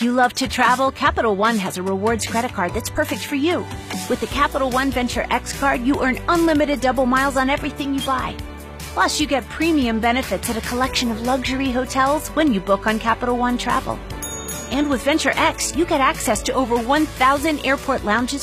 If you love to travel, Capital One has a rewards credit card that's perfect for you. With the Capital One Venture X card, you earn unlimited double miles on everything you buy. Plus, you get premium benefits at a collection of luxury hotels when you book on Capital One Travel. And with Venture X, you get access to over 1,000 airport lounges